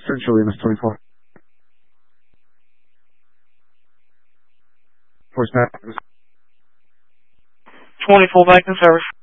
Central EMS 24. Force back. 24 back in service.